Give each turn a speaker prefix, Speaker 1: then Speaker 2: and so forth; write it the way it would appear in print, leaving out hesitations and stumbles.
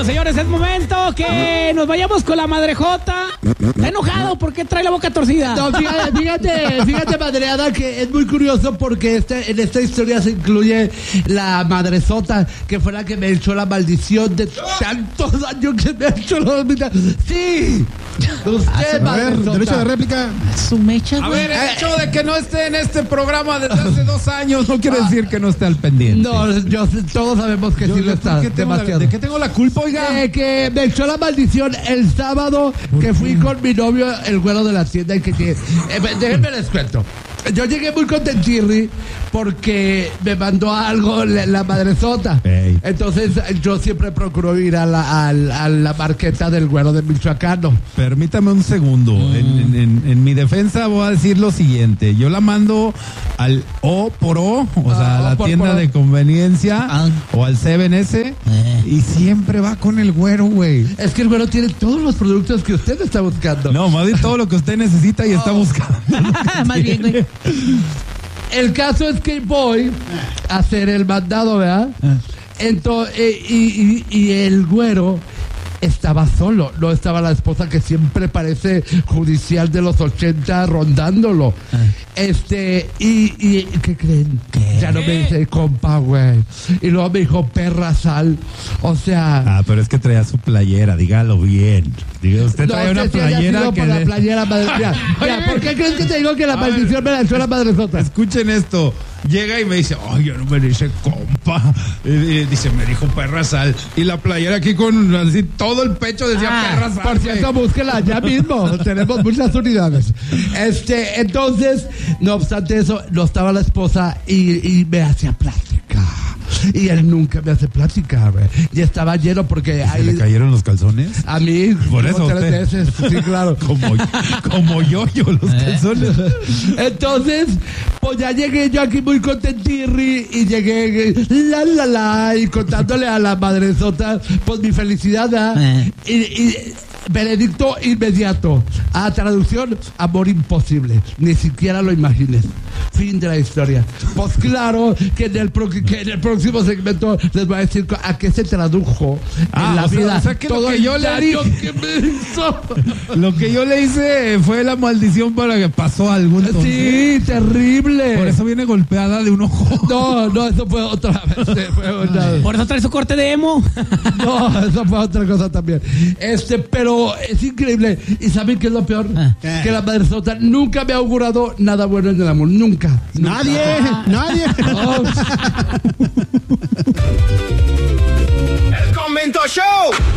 Speaker 1: Bueno, señores, es momento que nos vayamos con la madrejota. Está enojado, ¿por qué trae la boca torcida?
Speaker 2: No, fíjate, madreada, que es muy curioso porque en esta historia se incluye la madresota, que fue la que me echó la maldición de tantos años que me ha hecho la maldición. ¡Sí! Usted,
Speaker 3: a ver, derecho de réplica.
Speaker 1: Su mecha,
Speaker 4: A ver, el hecho de que no esté en este programa desde hace 2 años no quiere decir que no esté al pendiente.
Speaker 2: No, todos sabemos que sí lo está.
Speaker 4: ¿De qué tengo la culpa, oiga?
Speaker 2: Que me echó la maldición el sábado que fui con mi novio, el güero de la tienda, y que déjenme les cuento. Yo llegué muy contentirri porque me mandó algo la madresota.
Speaker 3: Hey.
Speaker 2: Entonces yo siempre procuro ir a la marqueta del güero de Michoacano.
Speaker 4: Permítame un segundo. En mi defensa voy a decir lo siguiente. Yo la mando al O por O, o sea, a la tienda de conveniencia, o al 7S, y siempre va con el güero, güey.
Speaker 2: Es que el güero tiene todos los productos que usted está buscando.
Speaker 4: No, más bien todo lo que usted necesita y está buscando.
Speaker 1: Más bien, güey.
Speaker 2: El caso es que voy a hacer el mandado, ¿verdad? Entonces, y el güero estaba solo, no estaba la esposa que siempre parece judicial de los 80 rondándolo. Y ¿qué creen?
Speaker 1: ¿Qué?
Speaker 2: Ya no me dice compa, güey. Y luego me dijo perra sal. O sea.
Speaker 4: Pero es que traía su playera, dígalo bien. Usted trae una playera que.
Speaker 2: La playera, mira, ¿por qué crees que te digo que la maldición me la echó la madresota?
Speaker 4: Escuchen esto. Llega y me dice, ay, yo no me dice compa. Dice, me dijo perra sal. Y la playera aquí con así todo el pecho decía perra sal.
Speaker 2: Por cierto, búsquela ya mismo. Tenemos muchas unidades. Entonces, no obstante eso, no estaba la esposa y me hacía plática. Y él nunca me hace plática, güey. Y estaba lleno porque
Speaker 4: ¿Se le cayeron los calzones?
Speaker 2: A mí,
Speaker 4: por eso
Speaker 2: 3 veces, sí, claro.
Speaker 4: como yo los calzones.
Speaker 2: Entonces, pues ya llegué yo aquí muy contentirri y llegué y contándole a la madresota pues mi felicidad, ¿verdad? Y veredicto inmediato. A traducción, amor imposible. Ni siquiera lo imagines. Fin de la historia. Pues claro que en el próximo segmento les voy a decir a qué se tradujo en la vida.
Speaker 4: O sea que
Speaker 2: todo
Speaker 4: lo que yo le dije,
Speaker 2: que me hizo.
Speaker 4: Lo que yo le hice fue la maldición para que pasó algo.
Speaker 2: Sí, terrible.
Speaker 4: Por eso viene golpeada de un ojo.
Speaker 2: No, eso fue otra vez.
Speaker 1: Por eso trae su corte de emo.
Speaker 2: No, eso fue otra cosa también. Pero es increíble. ¿Y saben qué es lo peor? Que la madresota nunca me ha augurado nada bueno en el amor. Nunca.
Speaker 3: Nadie.
Speaker 2: No.
Speaker 5: El Convento Show.